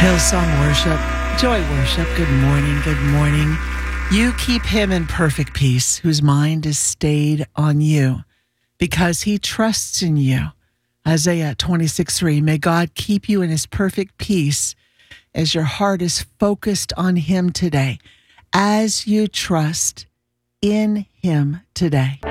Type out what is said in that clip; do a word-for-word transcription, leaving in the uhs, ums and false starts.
Hillsong Worship, Joy Worship, good morning, good morning. You keep him in perfect peace, whose mind is stayed on you, because he trusts in you. Isaiah twenty-six three, may God keep you in his perfect peace as your heart is focused on him today, as you trust in him today.